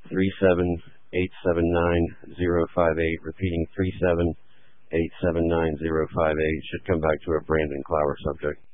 37879-058, repeating 37879-058, should come back to a Brandon Clower subject.